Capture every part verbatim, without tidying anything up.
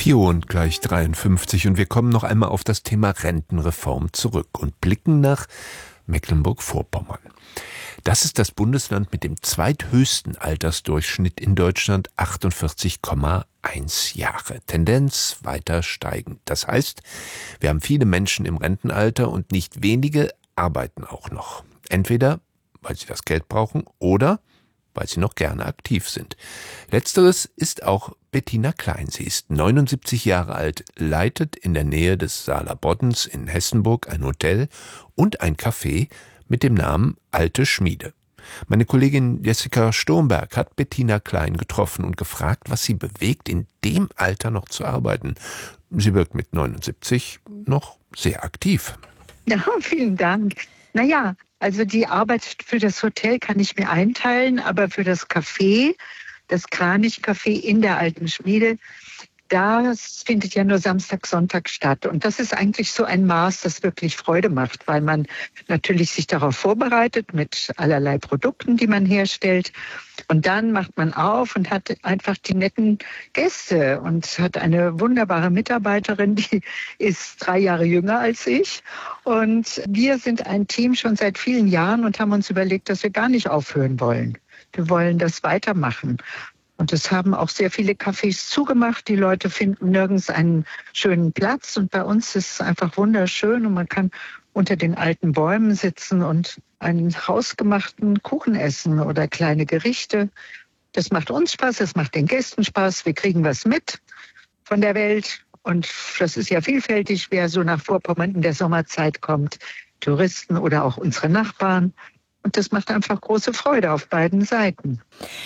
vier Uhr und gleich dreiundfünfzig und wir kommen noch einmal auf das Thema Rentenreform zurück und blicken nach Mecklenburg-Vorpommern. Das ist das Bundesland mit dem zweithöchsten Altersdurchschnitt in Deutschland, achtundvierzig Komma eins Jahre. Tendenz weiter steigend. Das heißt, wir haben viele Menschen im Rentenalter und nicht wenige arbeiten auch noch. Entweder, weil sie das Geld brauchen oder weil sie noch gerne aktiv sind. Letzteres ist auch Bettina Klein. Sie ist neunundsiebzig Jahre alt, leitet in der Nähe des Saaler Boddens in Hessenburg ein Hotel und ein Café mit dem Namen Alte Schmiede. Meine Kollegin Jessica Sturmberg hat Bettina Klein getroffen und gefragt, was sie bewegt, in dem Alter noch zu arbeiten. Sie wirkt mit neunundsiebzig noch sehr aktiv. Ja, vielen Dank. Naja, also die Arbeit für das Hotel kann ich mir einteilen, aber für das Café, das Kranich-Café in der Alten Schmiede, das findet ja nur Samstag, Sonntag statt. Und das ist eigentlich so ein Maß, das wirklich Freude macht, weil man natürlich sich darauf vorbereitet mit allerlei Produkten, die man herstellt. Und dann macht man auf und hat einfach die netten Gäste und hat eine wunderbare Mitarbeiterin, die ist drei Jahre jünger als ich. Und wir sind ein Team schon seit vielen Jahren und haben uns überlegt, dass wir gar nicht aufhören wollen. Wir wollen das weitermachen. Und es haben auch sehr viele Cafés zugemacht. Die Leute finden nirgends einen schönen Platz. Und bei uns ist es einfach wunderschön und man kann unter den alten Bäumen sitzen und einen hausgemachten Kuchen essen oder kleine Gerichte. Das macht uns Spaß, das macht den Gästen Spaß. Wir kriegen was mit von der Welt. Und das ist ja vielfältig, wer so nach Vorpommern in der Sommerzeit kommt. Touristen oder auch unsere Nachbarn. Und das macht einfach große Freude auf beiden Seiten.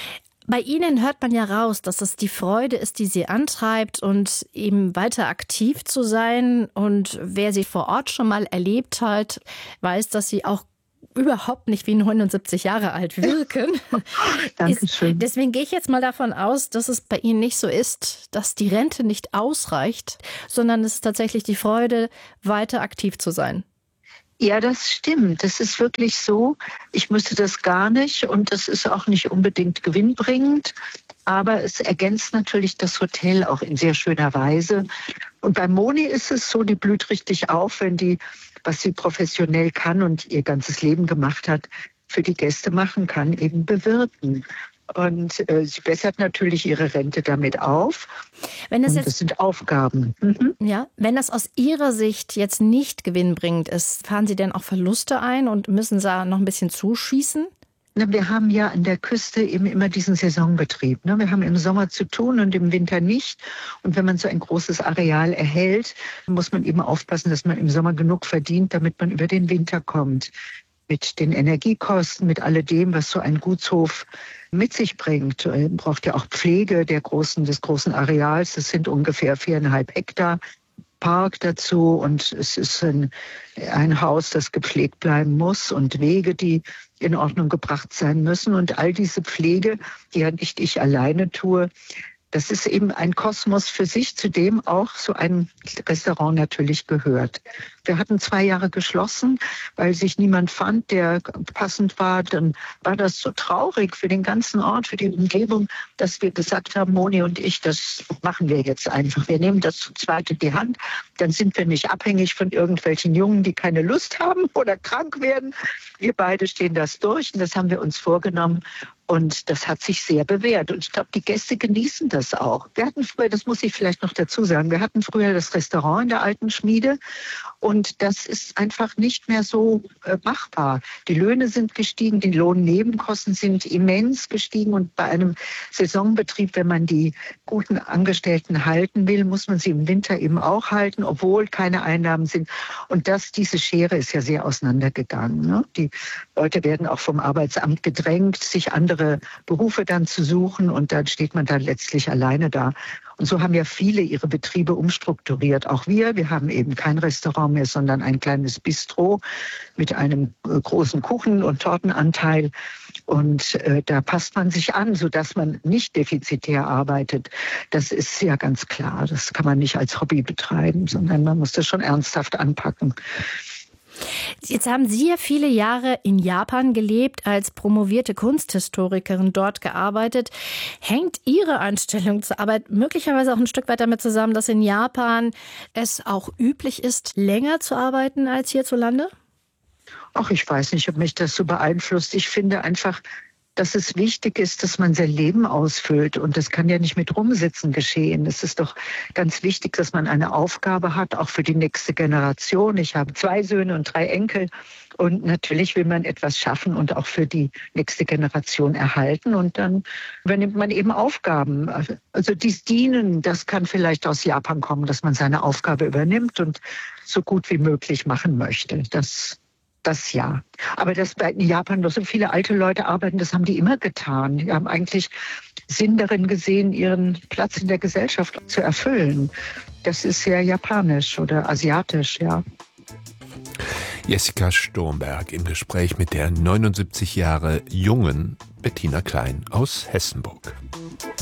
Bei Ihnen hört man ja raus, dass es die Freude ist, die Sie antreibt und eben weiter aktiv zu sein. Und wer Sie vor Ort schon mal erlebt hat, weiß, dass Sie auch überhaupt nicht wie neunundsiebzig Jahre alt wirken. Dankeschön. Deswegen gehe ich jetzt mal davon aus, dass es bei Ihnen nicht so ist, dass die Rente nicht ausreicht, sondern es ist tatsächlich die Freude, weiter aktiv zu sein. Ja, das stimmt. Das ist wirklich so. Ich müsste das gar nicht und das ist auch nicht unbedingt gewinnbringend. Aber es ergänzt natürlich das Hotel auch in sehr schöner Weise. Und bei Moni ist es so, die blüht richtig auf, wenn die, was sie professionell kann und ihr ganzes Leben gemacht hat, für die Gäste machen kann, eben bewirten. Und äh, sie bessert natürlich ihre Rente damit auf. Wenn es und jetzt, das sind Aufgaben. Mhm. Ja, wenn das aus Ihrer Sicht jetzt nicht gewinnbringend ist, fahren Sie denn auch Verluste ein und müssen da noch ein bisschen zuschießen? Na, wir haben ja an der Küste eben immer diesen Saisonbetrieb. Ne? Wir haben im Sommer zu tun und im Winter nicht. Und wenn man so ein großes Areal erhält, muss man eben aufpassen, dass man im Sommer genug verdient, damit man über den Winter kommt. Mit den Energiekosten, mit alledem, was so ein Gutshof mit sich bringt. Man braucht ja auch Pflege der großen, des großen Areals. Das sind ungefähr viereinhalb Hektar Park dazu. Und es ist ein, ein Haus, das gepflegt bleiben muss und Wege, die in Ordnung gebracht sein müssen. Und all diese Pflege, die ja nicht ich alleine tue, das ist eben ein Kosmos für sich, zu dem auch so ein Restaurant natürlich gehört. Wir hatten zwei Jahre geschlossen, weil sich niemand fand, der passend war. Dann war das so traurig für den ganzen Ort, für die Umgebung, dass wir gesagt haben, Moni und ich, das machen wir jetzt einfach. Wir nehmen das zu zweit in die Hand. Dann sind wir nicht abhängig von irgendwelchen Jungen, die keine Lust haben oder krank werden. Wir beide stehen das durch und das haben wir uns vorgenommen. Und das hat sich sehr bewährt. Und ich glaube, die Gäste genießen das auch. Wir hatten früher, das muss ich vielleicht noch dazu sagen, wir hatten früher das Restaurant in der Alten Schmiede. Und das ist einfach nicht mehr so äh, machbar. Die Löhne sind gestiegen, die Lohnnebenkosten sind immens gestiegen. Und bei einem Saisonbetrieb, wenn man die guten Angestellten halten will, muss man sie im Winter eben auch halten, obwohl keine Einnahmen sind. Und das, diese Schere ist ja sehr auseinandergegangen. Ne? Die Leute werden auch vom Arbeitsamt gedrängt, sich andere Berufe dann zu suchen. Und dann steht man dann letztlich alleine da. Und so haben ja viele ihre Betriebe umstrukturiert. Auch wir, wir haben eben kein Restaurant mehr, sondern ein kleines Bistro mit einem äh, großen Kuchen- und Tortenanteil. Und äh, da passt man sich an, sodass man nicht defizitär arbeitet. Das ist ja ganz klar. Das kann man nicht als Hobby betreiben, sondern man muss das schon ernsthaft anpacken. Jetzt haben Sie ja viele Jahre in Japan gelebt, als promovierte Kunsthistorikerin dort gearbeitet. Hängt Ihre Einstellung zur Arbeit möglicherweise auch ein Stück weit damit zusammen, dass in Japan es auch üblich ist, länger zu arbeiten als hierzulande? Ach, ich weiß nicht, ob mich das so beeinflusst. Ich finde einfach, dass es wichtig ist, dass man sein Leben ausfüllt. Und das kann ja nicht mit Rumsitzen geschehen. Es ist doch ganz wichtig, dass man eine Aufgabe hat, auch für die nächste Generation. Ich habe zwei Söhne und drei Enkel. Und natürlich will man etwas schaffen und auch für die nächste Generation erhalten. Und dann übernimmt man eben Aufgaben. Also dies Dienen, das kann vielleicht aus Japan kommen, dass man seine Aufgabe übernimmt und so gut wie möglich machen möchte. Das Das ja. Aber dass bei in Japan noch so viele alte Leute arbeiten, das haben die immer getan. Die haben eigentlich Sinn darin gesehen, ihren Platz in der Gesellschaft zu erfüllen. Das ist sehr japanisch oder asiatisch, ja. Jessica Sturmberg im Gespräch mit der neunundsiebzig Jahre jungen Bettina Klein aus Hessenburg.